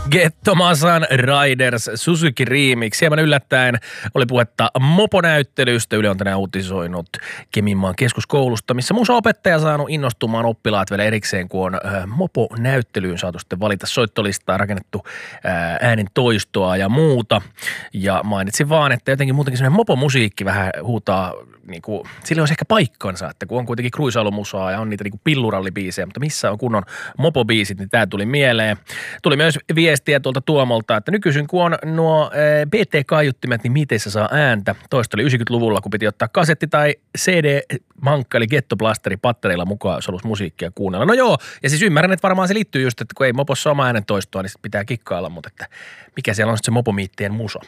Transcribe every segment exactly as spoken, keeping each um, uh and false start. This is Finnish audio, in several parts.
Gettomasan Riders Suzuki Remix. Hieman yllättäen oli puhetta moponäyttelystä. Yle on tänään uutisoinut Keminmaan keskuskoulusta, missä musa-opettaja on saanut innostumaan oppilaat vielä erikseen, kun on äh, moponäyttelyyn saatu sitten valita soittolistaa, rakennettu äh, äänen toistoa ja muuta. Ja mainitsin vaan, että jotenkin muutenkin semmoinen mopomusiikki vähän huutaa, niin kuin, sillä olisi ehkä paikkansa, että kun on kuitenkin kruisailumusaa ja on niitä niin kuin pillurallibiisejä, mutta missä on kunnon mopobiisit, niin tämä tuli mieleen. Tuli myös viestiä tuolta Tuomolta, että nykyisin kun on nuo B T-kaiuttimet, niin miten se saa ääntä? Toista oli yhdeksänkymmentäluvulla, kun piti ottaa kasetti tai C D-mankka, eli gettoblasteri pattereilla mukaan, jos halusi musiikkia kuunnella. No joo, ja siis ymmärrän, että varmaan se liittyy just, että kun ei mopossa oma äänen toistoa, niin pitää kikkailla, mutta että mikä siellä on sitten se mopomiittien musa?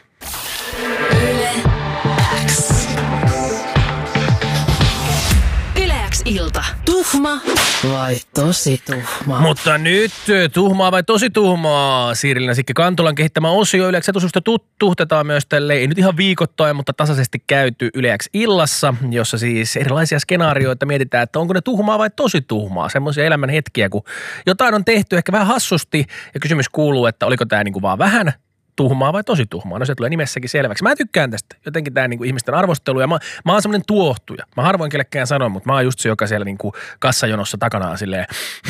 Ilta. Tuhma vai tosi tuhma? Mutta nyt tuhmaa vai tosi tuhmaa? Siirillinen Sikke Kantolan kehittämä osio Yle X etususta tuhtataan myös tälle, ei nyt ihan viikoittain, mutta tasaisesti käyty Yle X illassa, jossa siis erilaisia skenaarioita mietitään, että onko ne tuhmaa vai tosi tuhmaa. Semmoisia elämän hetkiä, kun jotain on tehty ehkä vähän hassusti ja kysymys kuuluu, että oliko tämä niinku vaan vähän tuhmaa vai tosi tuhmaa? No se tulee nimessäkin selväksi. Mä tykkään tästä. Jotenkin tää niinku ihmisten arvostelu ja mä, mä oon semmonen tuohtuja. Mä harvoin kellekään sanon, mutta mä oon just se, joka siellä niinku kassajonossa takanaan silleen,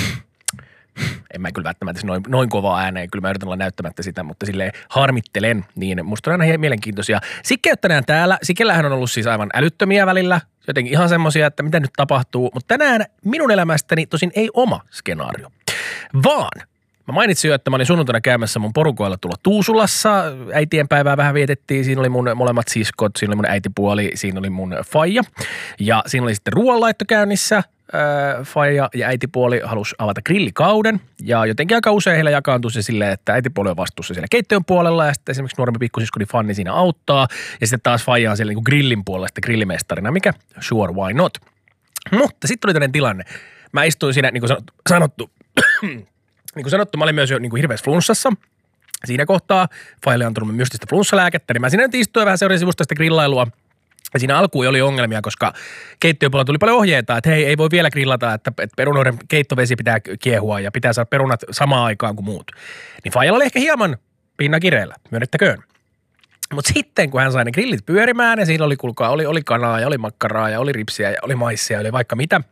en mä kyllä välttämättä noin, noin kovaa ääneen, kyllä mä yritän olla näyttämättä sitä, mutta silleen harmittelen, niin musta on aina mielenkiintoisia. Sikke, että tänään täällä, Sikellähän on ollut siis aivan älyttömiä välillä, jotenkin ihan semmosia, että mitä nyt tapahtuu, mutta tänään minun elämästäni tosin ei oma skenaario, vaan mä mainitsin jo, että mä olin sunnuntaina käymässä mun porukoilla tulla Tuusulassa. Äitien päivää vähän vietettiin. Siinä oli mun molemmat siskot, siinä oli mun äitipuoli, siinä oli mun faija. Ja siinä oli sitten ruoanlaitto käynnissä. Faija ja äitipuoli halusi avata grillikauden. Ja jotenkin aika usein heillä jakaantui se silleen, että äitipuoli on vastuussa siellä keittiön puolella. Ja sitten esimerkiksi nuorempi pikkusiskoni Fanni siinä auttaa. Ja sitten taas faija on siellä niin kuin grillin puolella sitten grillimestarina, mikä sure why not. Mutta sitten oli tämmöinen tilanne. Mä istuin siinä, niin kuin sanottu, niin kuin sanottu, mä olin myös jo niin kuin hirveässä flunssassa. Siinä kohtaa Faille on antanut mystistä flunssalääkettä, niin mä siinä nyt istuin vähän seurasin sivusta sitä grillailua. Ja siinä alkuun oli ongelmia, koska keittiöpuolella tuli paljon ohjeita, että hei, ei voi vielä grillata, että, että perunoiden keittovesi pitää kiehua ja pitää saada perunat samaan aikaan kuin muut. Niin Faijalla oli ehkä hieman pinna kireellä, myönnettäköön. Mutta sitten, kun hän sai ne grillit pyörimään ja siinä oli, kulkaa, oli, oli kanaa ja oli makkaraa ja oli ripsiä ja oli maissia ja oli vaikka mitä,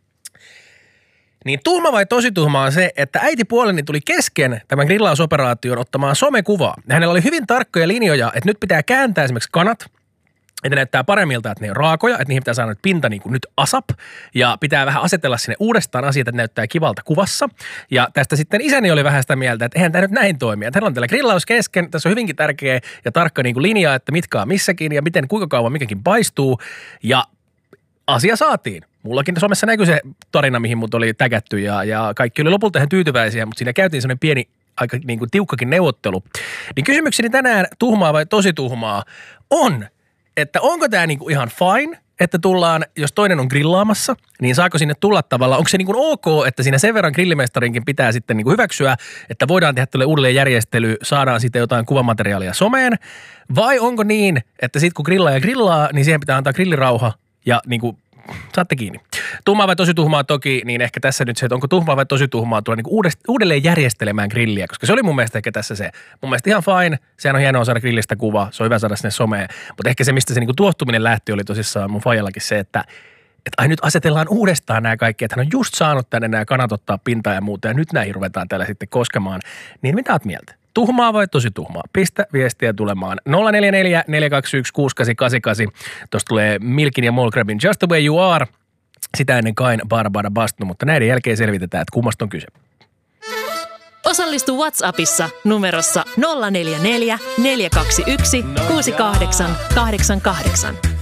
niin tuhma vai tosi tuhma on se, että äitipuoleni tuli kesken tämän grillausoperaation ottamaan somekuvaa. Hänellä oli hyvin tarkkoja linjoja, että nyt pitää kääntää esimerkiksi kanat, että näyttää paremmilta, että ne on raakoja, että niihin pitää saada nyt pinta niin kuin nyt asap ja pitää vähän asetella sinne uudestaan asiat, että näyttää kivalta kuvassa. Ja tästä sitten isäni oli vähän sitä mieltä, että eihän tämä nyt näin toimia. Että hänellä on tällä grillaus kesken, tässä on hyvinkin tärkeä ja tarkka niin kuin linja, että mitkä on missäkin ja miten kuinka kauan mikäkin paistuu ja asia saatiin. Mullakin somessa näkyi se tarina, mihin mut oli tägätty ja, ja kaikki oli lopulta ihan tyytyväisiä, mutta siinä käytiin sellainen pieni, aika niin kuin tiukkakin neuvottelu. Niin kysymykseni tänään, tuhmaa vai tosi tuhmaa, on, että onko tämä niin kuin ihan fine, että tullaan, jos toinen on grillaamassa, niin saako sinne tulla tavallaan, onko se niin kuin ok, että siinä sen verran grillimestarinkin pitää sitten niin kuin hyväksyä, että voidaan tehdä tälle uudelleen järjestely, saadaan sitten jotain kuvamateriaalia someen, vai onko niin, että sitten kun grillaa ja grillaa, niin siihen pitää antaa grillirauha ja niin kuin saatte kiinni. Tuhmaa vai tosi tuhmaa toki, niin ehkä tässä nyt se, että onko tuhmaa vai tosi tuhmaa tulla niin uudest, uudelleen järjestelemään grilliä, koska se oli mun mielestä ehkä tässä se. Mun mielestä ihan fine, sehän on hienoa saada grillistä kuva, se on hyvä saada sinne someen, mutta ehkä se, mistä se niin kuin tuottuminen lähti, oli tosissaan mun faijallakin se, että että ai nyt asetellaan uudestaan nämä kaikki, että hän on just saanut tänne nämä kanat ottaa pintaa ja muuta ja nyt näihin ruvetaan täällä sitten koskemaan. Niin mitä oot mieltä? Tuhmaa vai tosi tuhmaa? Pistä viestiä tulemaan. nolla neljä neljä neljä kaksi yksi kuusi kahdeksan kahdeksan kahdeksan. Tuosta tulee Milkin ja Molkrabin Just the way you are. Sitä ennen Kain Barbara Bastnu, mutta näiden jälkeen selvitetään, että kummasta on kyse. Osallistu WhatsAppissa numerossa nolla neljä neljä neljä kaksi yksi kuusi kahdeksan kahdeksan kahdeksan.